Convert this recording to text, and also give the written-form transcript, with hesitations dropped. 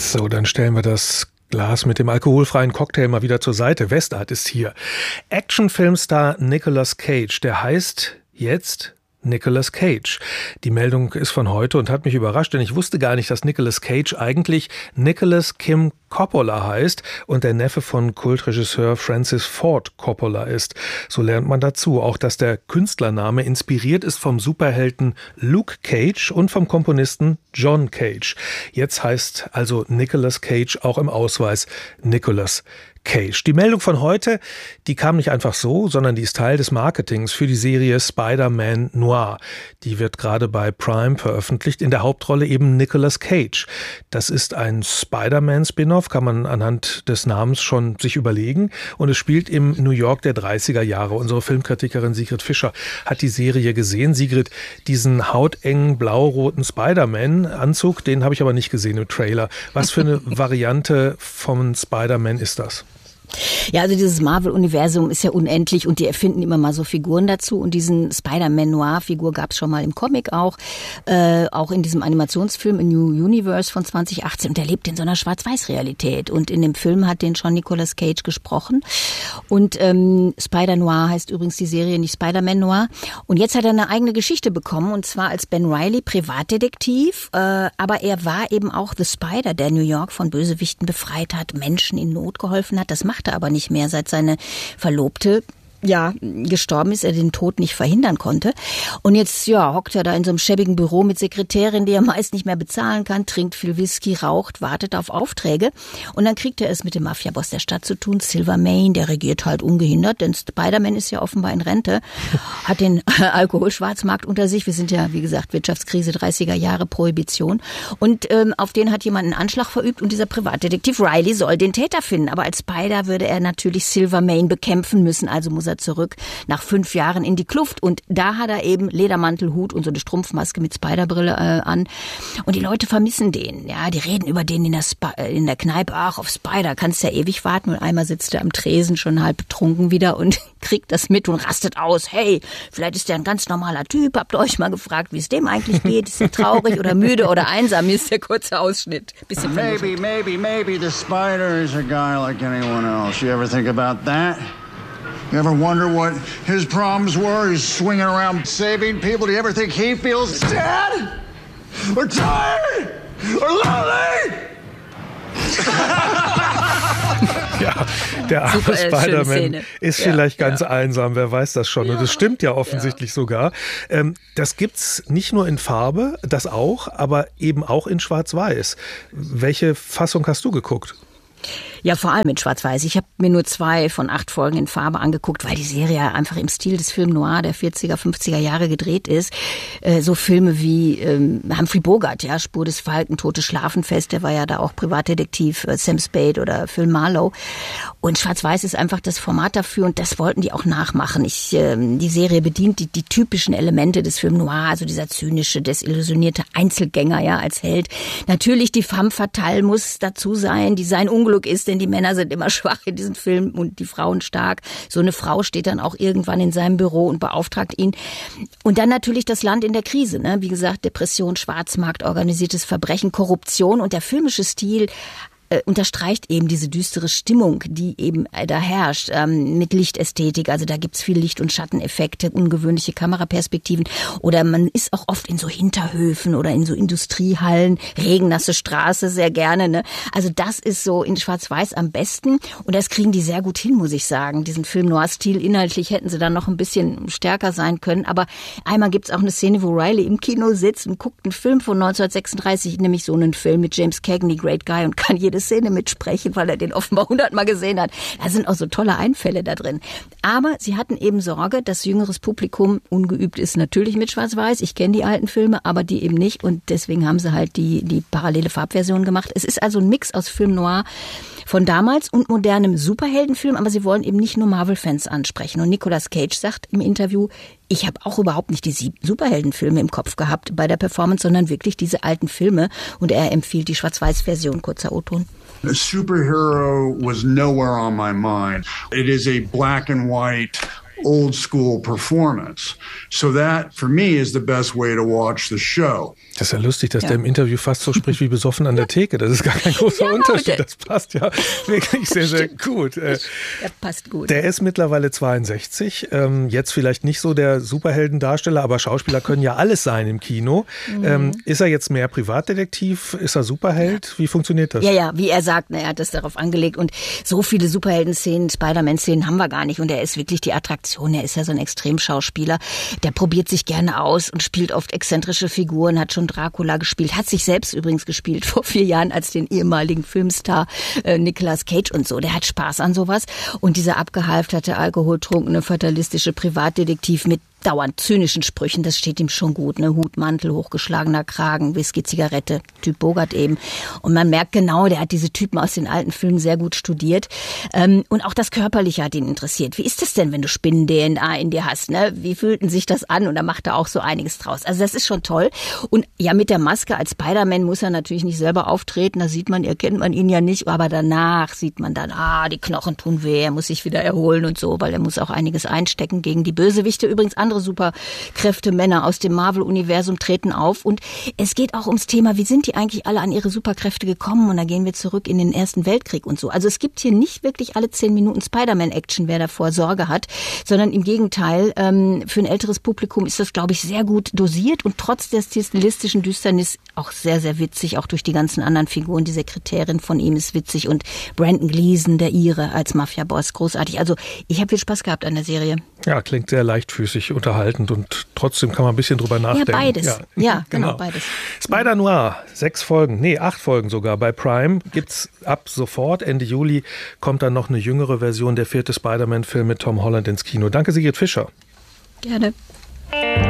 So, dann stellen wir das Glas mit dem alkoholfreien Cocktail mal wieder zur Seite. Westart ist hier. Actionfilmstar Nicolas Cage, der heißt jetzt Nicolas Cage. Die Meldung ist von heute und hat mich überrascht, denn ich wusste gar nicht, dass Nicolas Cage eigentlich Nicholas Kim Coppola heißt und der Neffe von Kultregisseur Francis Ford Coppola ist. So lernt man dazu. Auch, dass der Künstlername inspiriert ist vom Superhelden Luke Cage und vom Komponisten John Cage. Jetzt heißt also Nicolas Cage auch im Ausweis Nicolas Cage. Die Meldung von heute, die kam nicht einfach so, sondern die ist Teil des Marketings für die Serie Spider-Man Noir. Die wird gerade bei Prime veröffentlicht, in der Hauptrolle eben Nicolas Cage. Das ist ein Spider-Man-Spin-off, kann man anhand des Namens schon sich überlegen, und es spielt im New York der 30er Jahre. Unsere Filmkritikerin Sigrid Fischer hat die Serie gesehen. Sigrid, diesen hautengen blau-roten Spider-Man-Anzug, den habe ich aber nicht gesehen im Trailer. Was für eine Variante von Spider-Man ist das? Ja, also dieses Marvel-Universum ist ja unendlich und die erfinden immer mal so Figuren dazu. Und diesen Spider-Man-Noir-Figur gab es schon mal im Comic auch in diesem Animationsfilm in New Universe von 2018. Und der lebt in so einer Schwarz-Weiß-Realität. Und in dem Film hat den schon Nicolas Cage gesprochen. Und Spider-Noir heißt übrigens die Serie, nicht Spider-Man-Noir. Und jetzt hat er eine eigene Geschichte bekommen, und zwar als Ben Reilly, Privatdetektiv. Aber er war eben auch The Spider, der New York von Bösewichten befreit hat, Menschen in Not geholfen hat. Das macht er aber nicht mehr, seit seine Verlobte gestorben ist, er den Tod nicht verhindern konnte. Und jetzt, hockt er da in so einem schäbigen Büro mit Sekretärin, die er meist nicht mehr bezahlen kann, trinkt viel Whisky, raucht, wartet auf Aufträge. Und dann kriegt er es mit dem Mafia-Boss der Stadt zu tun, Silvermane, der regiert halt ungehindert, denn Spider-Man ist ja offenbar in Rente, hat den Alkoholschwarzmarkt unter sich. Wir sind ja, wie gesagt, Wirtschaftskrise, 30er Jahre, Prohibition. Und auf den hat jemand einen Anschlag verübt, und dieser Privatdetektiv Reilly soll den Täter finden. Aber als Spider würde er natürlich Silvermane bekämpfen müssen, also muss er zurück nach 5 Jahren in die Kluft, und da hat er eben Ledermantel, Hut und so eine Strumpfmaske mit Spiderbrille an, und die Leute vermissen den, die reden über den in der Kneipe, ach, auf Spider kannst ja ewig warten, und einmal sitzt er am Tresen schon halb betrunken wieder und kriegt das mit und rastet aus, hey, vielleicht ist der ein ganz normaler Typ, habt ihr euch mal gefragt, wie es dem eigentlich geht, ist er traurig oder müde oder einsam? Hier ist der kurze Ausschnitt. Bisschen Maybe the Spider is a guy like anyone else. You ever think about that? You ever wonder what his problems were? He's swinging around saving people. Do you ever think he feels sad? Or tired? Or lonely? Ja, der arme Spider-Man ist vielleicht ganz einsam, wer weiß das schon. Und das stimmt ja offensichtlich sogar. Das gibt's nicht nur in Farbe, das auch, aber eben auch in Schwarz-Weiß. Welche Fassung hast du geguckt? Ja, vor allem in Schwarz-Weiß. Ich habe mir nur 2 von 8 Folgen in Farbe angeguckt, weil die Serie einfach im Stil des Film Noir der 40er, 50er Jahre gedreht ist. So Filme wie Humphrey Bogart, Spur des Falken, Tote Schlafenfest, der war ja da auch Privatdetektiv, Sam Spade oder Phil Marlowe. Und Schwarz-Weiß ist einfach das Format dafür, und das wollten die auch nachmachen. Die Serie bedient die typischen Elemente des Film Noir, also dieser zynische, desillusionierte Einzelgänger als Held. Natürlich die femme fatale muss dazu sein, die sein Unglück ist, denn die Männer sind immer schwach in diesem Film und die Frauen stark. So eine Frau steht dann auch irgendwann in seinem Büro und beauftragt ihn. Und dann natürlich das Land in der Krise, Wie gesagt, Depression, Schwarzmarkt, organisiertes Verbrechen, Korruption, und der filmische Stil unterstreicht eben diese düstere Stimmung, die eben da herrscht, mit Lichtästhetik. Also da gibt's viel Licht- und Schatteneffekte, ungewöhnliche Kameraperspektiven. Oder man ist auch oft in so Hinterhöfen oder in so Industriehallen, regennasse Straße sehr gerne. Also das ist so in Schwarz-Weiß am besten. Und das kriegen die sehr gut hin, muss ich sagen. Diesen Film Noir-Stil, inhaltlich hätten sie dann noch ein bisschen stärker sein können. Aber einmal gibt's auch eine Szene, wo Reilly im Kino sitzt und guckt einen Film von 1936, nämlich so einen Film mit James Cagney, Great Guy, und kann jede Szene mitsprechen, weil er den offenbar 100-mal gesehen hat. Da sind auch so tolle Einfälle da drin. Aber sie hatten eben Sorge, dass jüngeres Publikum ungeübt ist, natürlich mit Schwarz-Weiß. Ich kenne die alten Filme, aber die eben nicht. Und deswegen haben sie halt die parallele Farbversion gemacht. Es ist also ein Mix aus Film Noir von damals und modernem Superheldenfilm, aber sie wollen eben nicht nur Marvel-Fans ansprechen. Und Nicolas Cage sagt im Interview, ich habe auch überhaupt nicht die Superheldenfilme im Kopf gehabt bei der Performance, sondern wirklich diese alten Filme. Und er empfiehlt die Schwarz-Weiß-Version, kurzer O-Ton. A superhero was nowhere on my mind. It is a black and white old school performance. So that, for me, is the best way to watch the show. Das ist ja lustig, dass der im Interview fast so spricht wie besoffen an der Theke. Das ist gar kein großer Unterschied. Das passt ja wirklich sehr, sehr gut. Er passt gut. Der ist mittlerweile 62. Jetzt vielleicht nicht so der Superheldendarsteller, aber Schauspieler können ja alles sein im Kino. Ist er jetzt mehr Privatdetektiv? Ist er Superheld? Wie funktioniert das? Ja, wie er sagt, er hat das darauf angelegt. Und so viele Superhelden-Szenen, Spider-Man-Szenen haben wir gar nicht. Und er ist wirklich die Attraktion. Er ist ja so ein Extremschauspieler. Der probiert sich gerne aus und spielt oft exzentrische Figuren, hat schon Dracula gespielt, hat sich selbst übrigens gespielt vor 4 Jahren als den ehemaligen Filmstar Nicolas Cage und so. Der hat Spaß an sowas. Und dieser abgehalfterte, alkoholtrunkene, fatalistische Privatdetektiv mit dauernd zynischen Sprüchen, das steht ihm schon gut, ne? Hut, Mantel, hochgeschlagener Kragen, Whisky, Zigarette, Typ Bogart eben. Und man merkt genau, der hat diese Typen aus den alten Filmen sehr gut studiert. Und auch das Körperliche hat ihn interessiert. Wie ist das denn, wenn du Spinnen-DNA in dir hast, ne? Wie fühlten sich das an? Und da macht er auch so einiges draus. Also das ist schon toll. Und ja, mit der Maske als Spider-Man muss er natürlich nicht selber auftreten. Da sieht man, erkennt man ihn ja nicht. Aber danach sieht man dann, die Knochen tun weh, er muss sich wieder erholen und so, weil er muss auch einiges einstecken gegen die Bösewichte. Übrigens andere Superkräfte, Männer aus dem Marvel-Universum treten auf. Und es geht auch ums Thema, wie sind die eigentlich alle an ihre Superkräfte gekommen? Und da gehen wir zurück in den Ersten Weltkrieg und so. Also es gibt hier nicht wirklich alle 10 Minuten Spider-Man-Action, wer davor Sorge hat, sondern im Gegenteil, für ein älteres Publikum ist das, glaube ich, sehr gut dosiert und trotz der stilistischen Düsternis auch sehr, sehr witzig, auch durch die ganzen anderen Figuren. Die Sekretärin von ihm ist witzig und Brandon Gleeson, der Ire, als Mafia-Boss, großartig. Also ich habe viel Spaß gehabt an der Serie. Ja, klingt sehr leichtfüßig, unterhaltend und trotzdem kann man ein bisschen drüber nachdenken. Ja, beides. Ja, genau, beides. Spider-Noir, 8 Folgen sogar bei Prime. Gibt's ab sofort. Ende Juli kommt dann noch eine jüngere Version, der 4. Spider-Man-Film mit Tom Holland ins Kino. Danke, Sigrid Fischer. Gerne.